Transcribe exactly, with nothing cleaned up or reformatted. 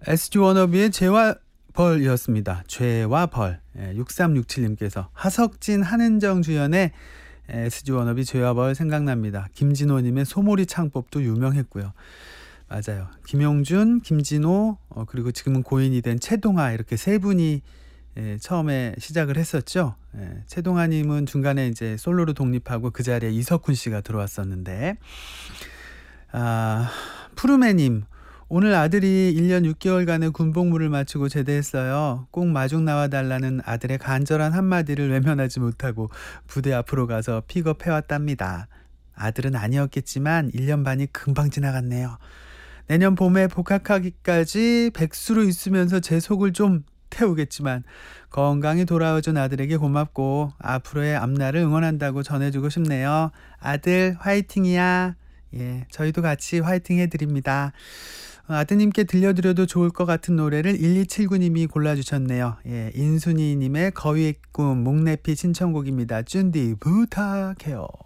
에스지 워너비의 죄와 벌이었습니다. 죄와 벌. 예, 육삼육칠님께서 하석진, 한은정 주연의 에스지 워너비 죄와 벌 생각납니다. 김진호님의 소몰이 창법도 유명했고요. 맞아요. 김용준, 김진호, 어, 그리고 지금은 고인이 된 최동아, 이렇게 세 분이 예, 처음에 시작을 했었죠. 예, 최동아님은 중간에 이제 솔로로 독립하고 그 자리에 이석훈 씨가 들어왔었는데, 아, 푸르메님, 오늘 아들이 일 년 육 개월간의 군복무를 마치고 제대했어요. 꼭 마중 나와달라는 아들의 간절한 한마디를 외면하지 못하고 부대 앞으로 가서 픽업해왔답니다. 아들은 아니었겠지만 일 년 반이 금방 지나갔네요. 내년 봄에 복학하기까지 백수로 있으면서 제 속을 좀 태우겠지만 건강히 돌아와준 아들에게 고맙고 앞으로의 앞날을 응원한다고 전해주고 싶네요. 아들 화이팅이야. 예, 저희도 같이 화이팅 해드립니다. 아드님께 들려드려도 좋을 것 같은 노래를 일이칠구님이 골라주셨네요. 예, 인순이님의 거위의 꿈 목내피 신청곡입니다. 쭌디 부탁해요.